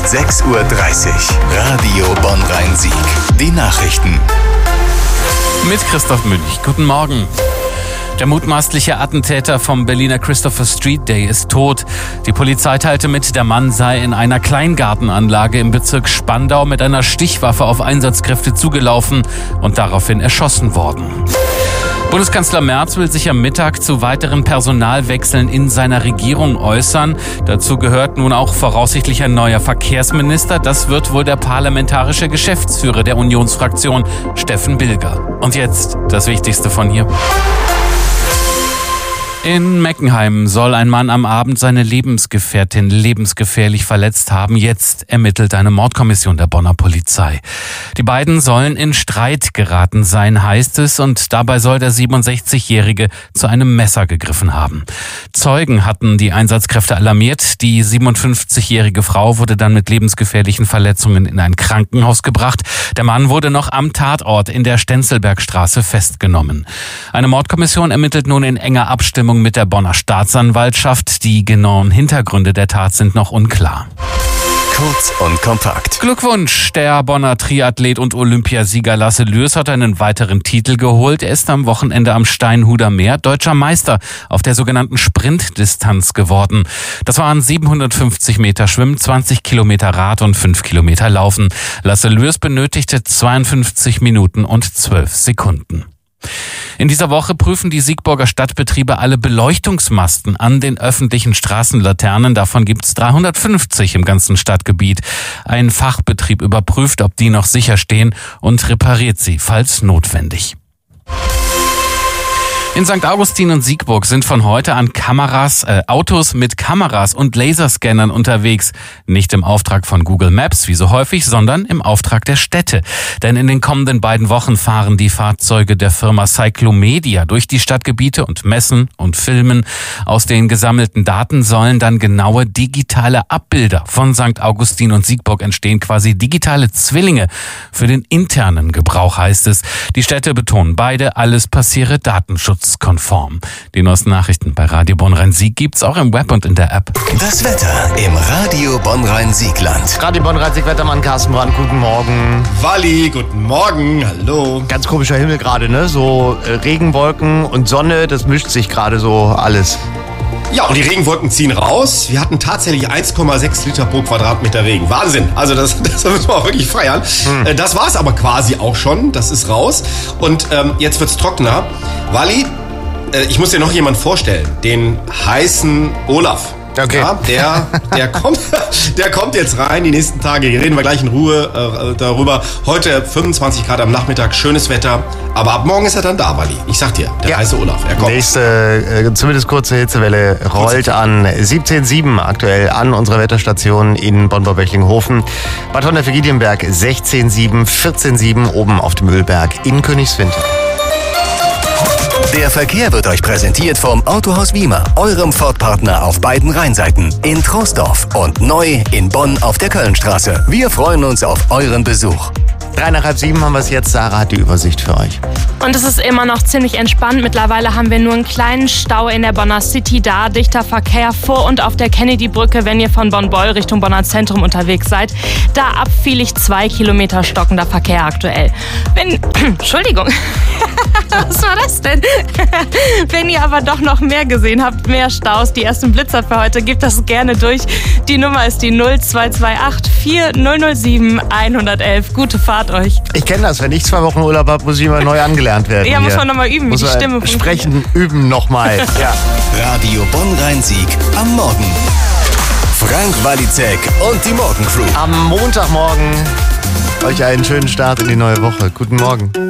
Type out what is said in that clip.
6:30 Uhr. Radio Bonn-Rhein-Sieg. Die Nachrichten. Mit Christoph Münch. Guten Morgen. Der mutmaßliche Attentäter vom Berliner Christopher Street Day ist tot. Die Polizei teilte mit, der Mann sei in einer Kleingartenanlage im Bezirk Spandau mit einer Stichwaffe auf Einsatzkräfte zugelaufen und daraufhin erschossen worden. Bundeskanzler Merz will sich am Mittag zu weiteren Personalwechseln in seiner Regierung äußern. Dazu gehört nun auch voraussichtlich ein neuer Verkehrsminister. Das wird wohl der parlamentarische Geschäftsführer der Unionsfraktion, Steffen Bilger. Und jetzt das Wichtigste von hier. In Meckenheim soll ein Mann am Abend seine Lebensgefährtin lebensgefährlich verletzt haben. Jetzt ermittelt eine Mordkommission der Bonner Polizei. Die beiden sollen in Streit geraten sein, heißt es, und dabei soll der 67-Jährige zu einem Messer gegriffen haben. Zeugen hatten die Einsatzkräfte alarmiert. Die 57-jährige Frau wurde dann mit lebensgefährlichen Verletzungen in ein Krankenhaus gebracht. Der Mann wurde noch am Tatort in der Stenzelbergstraße festgenommen. Eine Mordkommission ermittelt nun in enger Abstimmung mit der Bonner Staatsanwaltschaft. Die genauen Hintergründe der Tat sind noch unklar. Kurz und kompakt. Glückwunsch! Der Bonner Triathlet und Olympiasieger Lasse Lürs hat einen weiteren Titel geholt. Er ist am Wochenende am Steinhuder Meer deutscher Meister auf der sogenannten Sprintdistanz geworden. Das waren 750 Meter Schwimmen, 20 Kilometer Rad und 5 Kilometer Laufen. Lasse Lürs benötigte 52 Minuten und 12 Sekunden. In dieser Woche prüfen die Siegburger Stadtbetriebe alle Beleuchtungsmasten an den öffentlichen Straßenlaternen. Davon gibt es 350 im ganzen Stadtgebiet. Ein Fachbetrieb überprüft, ob die noch sicher stehen und repariert sie, falls notwendig. In St. Augustin und Siegburg sind von heute an Autos mit Kameras und Laserscannern unterwegs. Nicht im Auftrag von Google Maps, wie so häufig, sondern im Auftrag der Städte. Denn in den kommenden beiden Wochen fahren die Fahrzeuge der Firma Cyclomedia durch die Stadtgebiete und messen und filmen. Aus den gesammelten Daten sollen dann genaue digitale Abbilder von St. Augustin und Siegburg entstehen, quasi digitale Zwillinge für den internen Gebrauch, heißt es. Die Städte betonen beide, alles passiere datenschutzkonform. Die neuesten Nachrichten bei Radio Bonn-Rhein-Sieg gibt's auch im Web und in der App. Das Wetter im Radio Bonn-Rhein-Siegland. Radio Bonn-Rhein-Sieg-Wettermann Carsten Brandt, guten Morgen. Wally, guten Morgen, hallo. Ganz komischer Himmel gerade, ne? So Regenwolken und Sonne, das mischt sich gerade so alles. Ja, und die Regenwolken ziehen raus. Wir hatten tatsächlich 1,6 Liter pro Quadratmeter Regen. Wahnsinn. Also das müssen wir auch wirklich feiern. Das war's aber quasi auch schon. Das ist raus. Und jetzt wird's trockener. Wally, ich muss dir noch jemanden vorstellen. Den heißen Olaf. Okay. Ja, der kommt jetzt rein die nächsten Tage. Hier reden wir gleich in Ruhe darüber. Heute 25 Grad am Nachmittag, schönes Wetter. Aber ab morgen ist er dann da, Wally. Ich sag dir, der heiße Olaf, er kommt. Nächste, zumindest kurze Hitzewelle rollt an. 17,7 aktuell an unserer Wetterstation in Bonn-Böchlinghofen. Bad Honnef-Giedienberg 16,7, 14,7 oben auf dem Ölberg in Königswinter. Der Verkehr wird euch präsentiert vom Autohaus Wiemer, eurem Ford-Partner auf beiden Rheinseiten, in Troisdorf und neu in Bonn auf der Kölnstraße. Wir freuen uns auf euren Besuch. 6:30 haben wir es jetzt. Sarah hat die Übersicht für euch. Und es ist immer noch ziemlich entspannt. Mittlerweile haben wir nur einen kleinen Stau in der Bonner City da. Dichter Verkehr vor und auf der Kennedy-Brücke, wenn ihr von Bonn-Beul Richtung Bonner Zentrum unterwegs seid. Da abfielig 2 Kilometer stockender Verkehr aktuell. Entschuldigung. Was war das denn? Wenn ihr aber doch noch mehr gesehen habt, mehr Staus, die ersten Blitzer für heute, gebt das gerne durch. Die Nummer ist die 0228 4007 111. Gute Fahrt euch. Ich kenne das, wenn ich 2 Wochen Urlaub habe, muss ich immer neu angelernt werden. Ja, muss man nochmal üben, wie die Stimme funktioniert. Sprechen, üben nochmal. Ja. Radio Bonn-Rhein-Sieg am Morgen. Frank Walizek und die Morgencrew. Am Montagmorgen euch einen schönen Start in die neue Woche. Guten Morgen.